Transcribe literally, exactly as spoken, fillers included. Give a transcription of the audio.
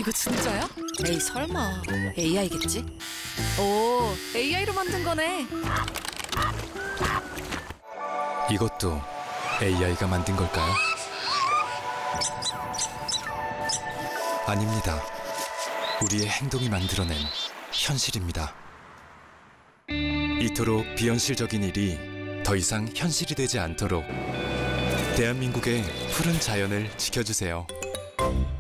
이거 진짜야? 에이 설마 에이아이겠지? 오, 에이아이로 만든 거네. 이것도 에이아이가 만든 걸까요? 아닙니다. 우리의 행동이 만들어낸 현실입니다. 이토록 비현실적인 일이 더 이상 현실이 되지 않도록 대한민국의 푸른 자연을 지켜주세요.